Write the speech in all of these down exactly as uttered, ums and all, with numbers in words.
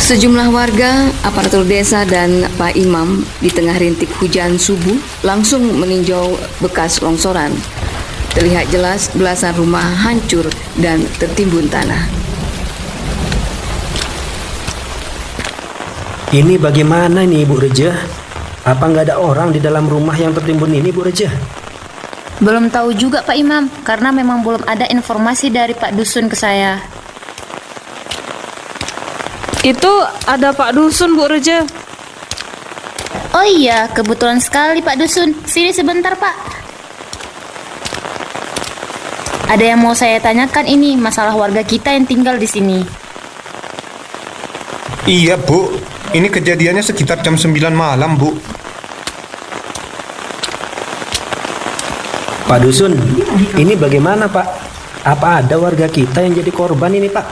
Sejumlah warga, aparatur desa, dan Pak Imam di tengah rintik hujan subuh langsung meninjau bekas longsoran. Terlihat jelas belasan rumah hancur dan tertimbun tanah. Ini bagaimana nih Bu Reja? Apa nggak ada orang di dalam rumah yang tertimbun ini Bu Reja? Belum tahu juga Pak Imam, karena memang belum ada informasi dari Pak Dusun ke saya. Itu ada Pak Dusun, Bu Reja. Oh iya, kebetulan sekali Pak Dusun. Sini sebentar Pak. Ada yang mau saya tanyakan ini, masalah warga kita yang tinggal di sini. Iya Bu, ini kejadiannya sekitar jam sembilan malam Bu. Pak Dusun, ini bagaimana Pak? Apa ada warga kita yang jadi korban ini Pak?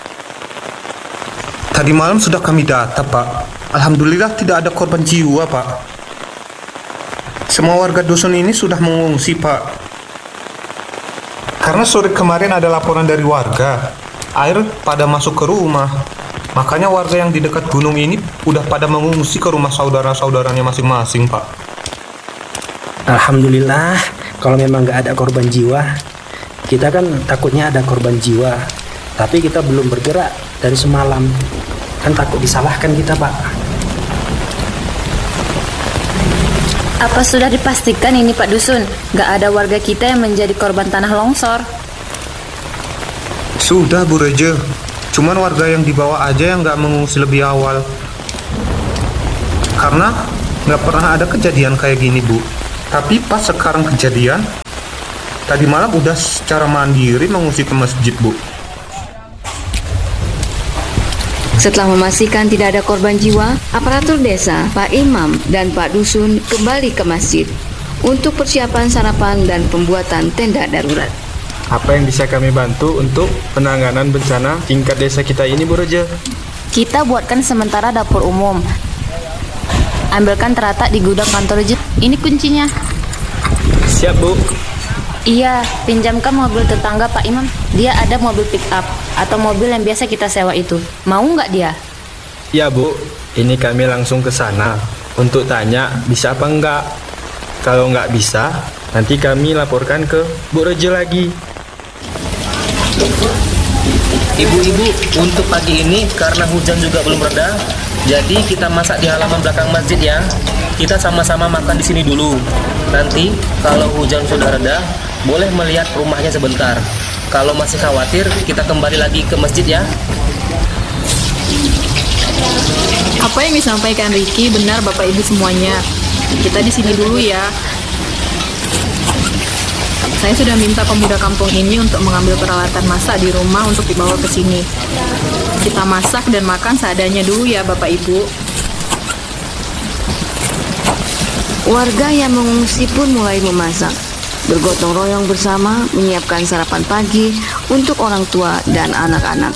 Tadi malam sudah kami data Pak. Alhamdulillah tidak ada korban jiwa Pak. Semua warga dusun ini sudah mengungsi Pak. Karena sore kemarin ada laporan dari warga, air pada masuk ke rumah. Makanya warga yang di dekat gunung ini udah pada mengungsi ke rumah saudara-saudaranya masing-masing Pak. Alhamdulillah, kalau memang nggak ada korban jiwa. Kita kan takutnya ada korban jiwa, tapi kita belum bergerak dari semalam. Kan takut disalahkan kita Pak. Apa sudah dipastikan ini Pak Dusun, nggak ada warga kita yang menjadi korban tanah longsor? Sudah Bu Reja, cuman warga yang dibawa aja yang nggak mengungsi lebih awal. Karena nggak pernah ada kejadian kayak gini Bu. Tapi pas sekarang kejadian, tadi malam udah secara mandiri mengungsi ke masjid Bu. Setelah memastikan tidak ada korban jiwa, aparatur desa, Pak Imam, dan Pak Dusun kembali ke masjid untuk persiapan sarapan dan pembuatan tenda darurat. Apa yang bisa kami bantu untuk penanganan bencana tingkat desa kita ini Bu Reja? Kita buatkan sementara dapur umum. Ambilkan terletak di gudang kantor J. Ini kuncinya. Siap Bu. Iya, pinjamkan mobil tetangga Pak Imam. Dia ada mobil pick up atau mobil yang biasa kita sewa itu. Mau nggak dia? Ya Bu, ini kami langsung ke sana untuk tanya bisa apa enggak. Kalau nggak bisa, nanti kami laporkan ke Bu Reja lagi. Ibu-ibu, untuk pagi ini karena hujan juga belum reda, jadi kita masak di halaman belakang masjid ya. Kita sama-sama makan di sini dulu. Nanti kalau hujan sudah reda, boleh melihat rumahnya sebentar. Kalau masih khawatir, kita kembali lagi ke masjid ya. Apa yang disampaikan Ricky benar Bapak Ibu semuanya. Kita di sini dulu ya. Saya sudah minta pemuda kampung ini untuk mengambil peralatan masak di rumah untuk dibawa ke sini. Kita masak dan makan seadanya dulu ya Bapak Ibu. Warga yang mengungsi pun mulai memasak, bergotong royong bersama menyiapkan sarapan pagi untuk orang tua dan anak-anak.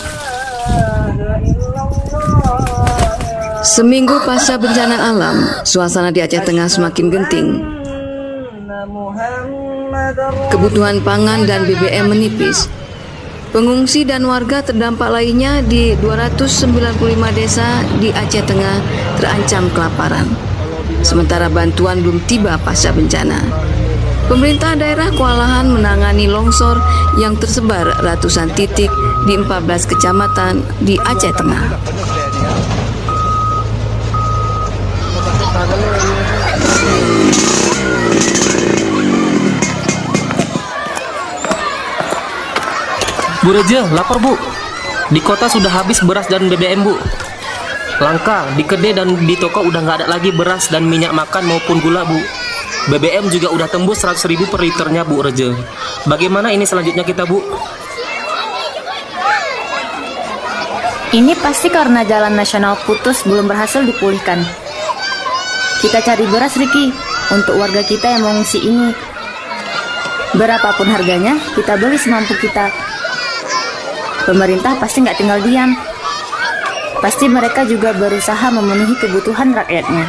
Seminggu pasca bencana alam, suasana di Aceh Tengah semakin genting. Kebutuhan pangan dan B B M menipis. Pengungsi dan warga terdampak lainnya di dua ratus sembilan puluh lima desa di Aceh Tengah terancam kelaparan. Sementara bantuan belum tiba pasca bencana. Pemerintah daerah kewalahan menangani longsor yang tersebar ratusan titik di empat belas kecamatan di Aceh Tengah. Bu Reja, lapor Bu. Di kota sudah habis beras dan B B M Bu. Langka, di kedai dan di toko udah nggak ada lagi beras dan minyak makan maupun gula Bu. B B M juga udah tembus seratus ribu per liternya Bu Reja. Bagaimana ini selanjutnya kita Bu? Ini pasti karena jalan nasional putus belum berhasil dipulihkan. Kita cari beras Ricky untuk warga kita yang mengungsi ini. Berapapun harganya, kita beli semampu kita. Pemerintah pasti nggak tinggal diam. Pasti mereka juga berusaha memenuhi kebutuhan rakyatnya.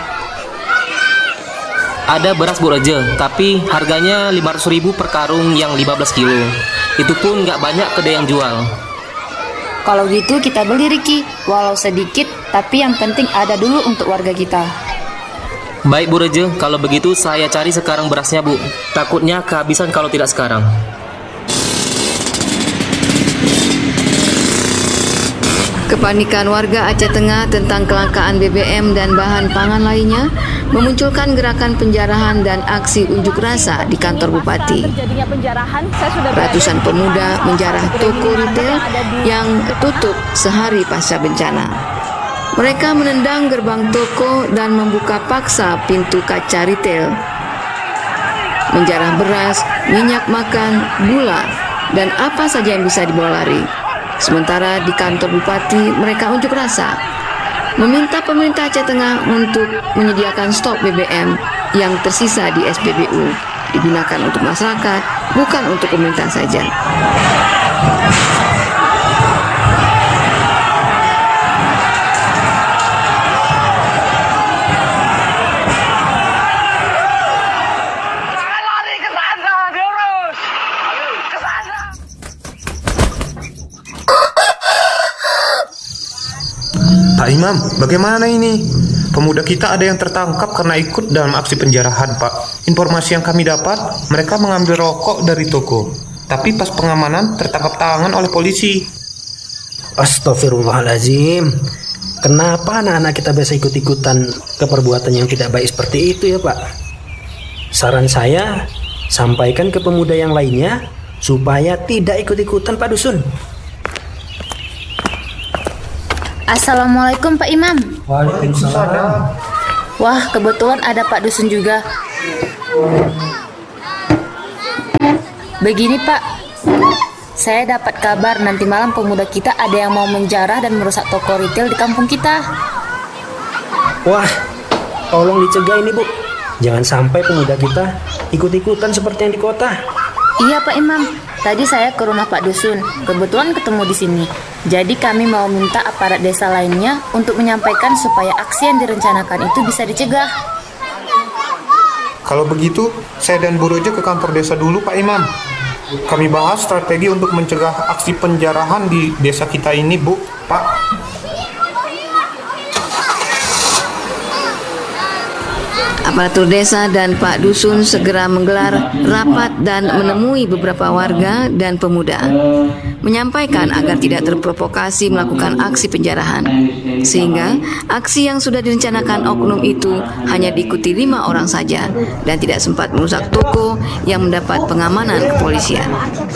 Ada beras Bu Reja, tapi harganya lima ratus ribu per karung yang lima belas kilo. Itu pun nggak banyak kedai yang jual. Kalau gitu kita beli Riki, walau sedikit, tapi yang penting ada dulu untuk warga kita. Baik Bu Reje, kalau begitu saya cari sekarang berasnya Bu. Takutnya kehabisan kalau tidak sekarang. Kepanikan warga Aceh Tengah tentang kelangkaan B B M dan bahan pangan lainnya memunculkan gerakan penjarahan dan aksi unjuk rasa di kantor bupati. Ratusan pemuda menjarah toko retail yang tutup sehari pasca bencana. Mereka menendang gerbang toko dan membuka paksa pintu kaca retail. Menjarah beras, minyak makan, gula, dan apa saja yang bisa dibawa lari. Sementara di kantor bupati mereka unjuk rasa, meminta pemerintah Aceh Tengah untuk menyediakan stok B B M yang tersisa di S P B U digunakan untuk masyarakat, bukan untuk pemerintah saja. Pak Imam, bagaimana ini? Pemuda kita ada yang tertangkap karena ikut dalam aksi penjarahan, Pak. Informasi yang kami dapat, mereka mengambil rokok dari toko. Tapi pas pengamanan tertangkap tangan oleh polisi. Astagfirullahaladzim. Kenapa anak-anak kita biasa ikut-ikutan ke perbuatan yang tidak baik seperti itu ya Pak? Saran saya, sampaikan ke pemuda yang lainnya supaya tidak ikut-ikutan Pak Dusun. Assalamualaikum Pak Imam. Waalaikumsalam. Wah, kebetulan ada Pak Dusun juga. Begini Pak, saya dapat kabar nanti malam pemuda kita ada yang mau menjarah dan merusak toko retail di kampung kita. Wah, tolong dicegah ini Bu. Jangan sampai pemuda kita ikut-ikutan seperti yang di kota. Iya Pak Imam, tadi saya ke rumah Pak Dusun, kebetulan ketemu di sini. Jadi kami mau minta aparat desa lainnya untuk menyampaikan supaya aksi yang direncanakan itu bisa dicegah. Kalau begitu, saya dan Bu Roja ke kantor desa dulu, Pak Imam. Kami bahas strategi untuk mencegah aksi penjarahan di desa kita ini, Bu, Pak. Aparatur desa dan Pak Dusun segera menggelar rapat dan menemui beberapa warga dan pemuda, menyampaikan agar tidak terprovokasi melakukan aksi penjarahan, sehingga aksi yang sudah direncanakan oknum itu hanya diikuti lima orang saja dan tidak sempat merusak toko yang mendapat pengamanan kepolisian.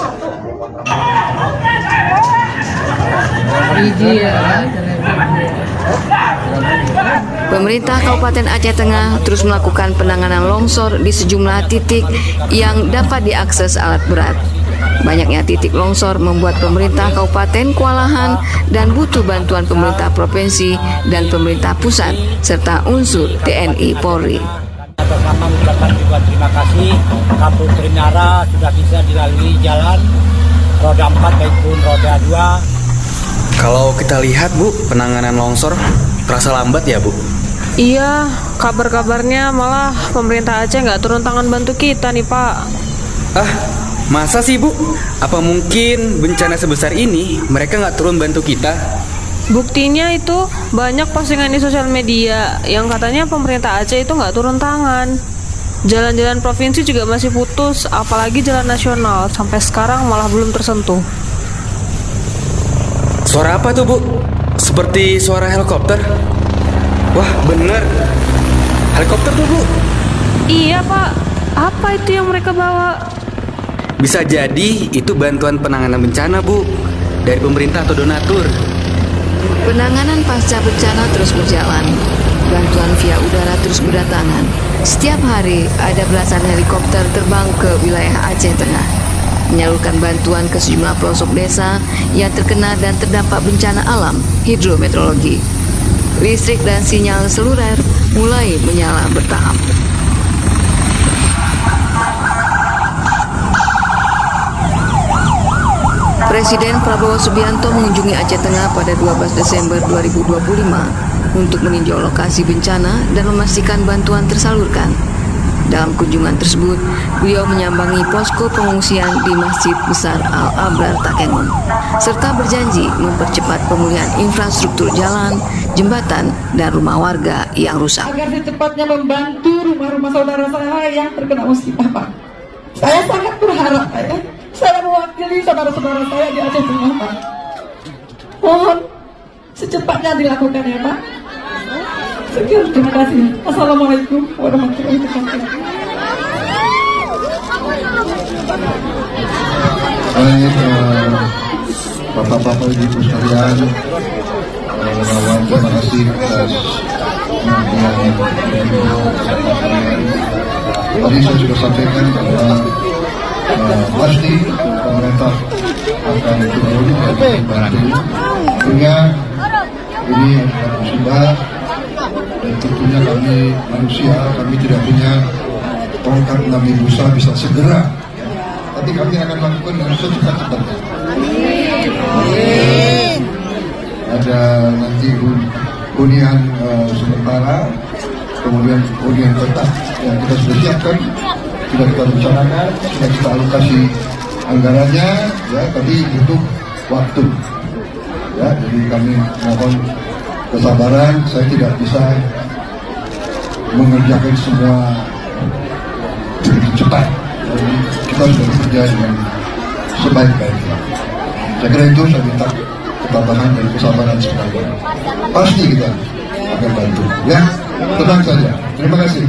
Pemerintah Kabupaten Aceh Tengah terus melakukan penanganan longsor di sejumlah titik yang dapat diakses alat berat. Banyaknya titik longsor membuat pemerintah kabupaten kewalahan dan butuh bantuan pemerintah provinsi dan pemerintah pusat serta unsur T N I Polri. Bersama mengucapkan juga terima kasih Kampung Trinara sudah bisa dilalui jalan roda empat maupun roda dua. Kalau kita lihat Bu, penanganan longsor terasa lambat ya Bu? Iya, kabar-kabarnya malah pemerintah Aceh nggak turun tangan bantu kita nih Pak. Ah, masa sih Bu? Apa mungkin bencana sebesar ini mereka nggak turun bantu kita? Buktinya itu banyak postingan di sosial media yang katanya pemerintah Aceh itu nggak turun tangan. Jalan-jalan provinsi juga masih putus, apalagi jalan nasional sampai sekarang malah belum tersentuh. Suara apa tuh Bu? Seperti suara helikopter. Wah bener, helikopter tuh Bu. Iya Pak, apa itu yang mereka bawa? Bisa jadi itu bantuan penanganan bencana Bu, dari pemerintah atau donatur. Penanganan pasca bencana terus berjalan. Bantuan via udara terus berdatangan. Setiap hari ada belasan helikopter terbang ke wilayah Aceh Tengah, menyalurkan bantuan ke sejumlah pelosok desa yang terkena dan terdampak bencana alam hidrometeorologi. Listrik dan sinyal seluler mulai menyala bertahap. Presiden Prabowo Subianto mengunjungi Aceh Tengah pada dua belas Desember dua ribu dua puluh lima untuk meninjau lokasi bencana dan memastikan bantuan tersalurkan. Dalam kunjungan tersebut, beliau menyambangi posko pengungsian di Masjid Besar Al-Abrar Takengon, serta berjanji mempercepat pemulihan infrastruktur jalan, jembatan, dan rumah warga yang rusak. Agar secepatnya membantu rumah-rumah saudara saya yang terkena musibah, Pak. Saya sangat berharap, Pak, ya. Saya mewakili saudara-saudara saya di Aceh Tengah, Pak. Mohon secepatnya dilakukan, ya, Pak. Sekian, terima kasih. Assalamualaikum warahmatullahi wabarakatuh. Baik, uh, Bapak-Bapak Ibu sekalian, uh, terima kasih atas penantian kalian. Tadi saya sudah sampaikan bahwa uh, pasti pemerintah akan turun dan membantu. Tentunya ini adalah musibah. Dan tentunya kami manusia, kami tidak punya tongkat Nabi Musa bisa segera. Tapi kami akan lakukan dengan secepat-cepatnya. Ada nanti hunian uh, sementara, kemudian hunian tetap yang kita sudah siapkan, sudah kita rencanakan, sudah kita alokasi anggarannya, ya, tapi butuh waktu. Ya, jadi kami mohon kesabaran, saya tidak bisa mengerjakan semua begitu cepat. Jadi kita sudah bekerja dengan sebaik-baiknya. Saya kira itu saya minta ketabahan dan kesabaran sekalian. Pasti kita akan bantu. Ya, tenang saja. Terima kasih.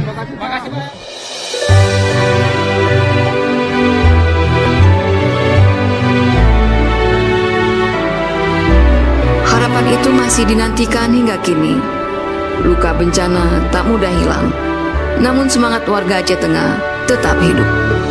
Harapan itu masih dinantikan hingga kini. Luka bencana tak mudah hilang, namun semangat warga Aceh Tengah tetap hidup.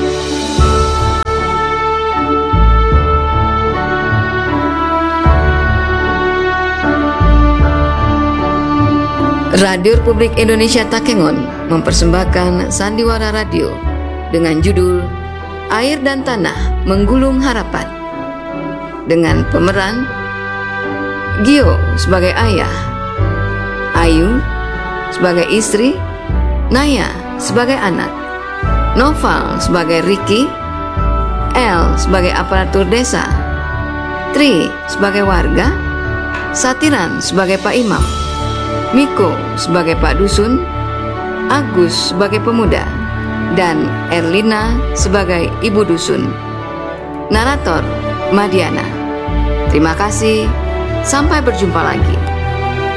Radio Republik Indonesia Takengon mempersembahkan Sandiwara Radio dengan judul Air dan Tanah Menggulung Harapan, dengan pemeran Gio sebagai ayah, Ayu sebagai istri, Naya sebagai anak, Noval sebagai Ricky, El sebagai aparatur desa, Tri sebagai warga, Satiran sebagai Pak Imam, Miko sebagai Pak Dusun, Agus sebagai pemuda, dan Erlina sebagai Ibu Dusun. Narator Madiana. Terima kasih. Sampai berjumpa lagi.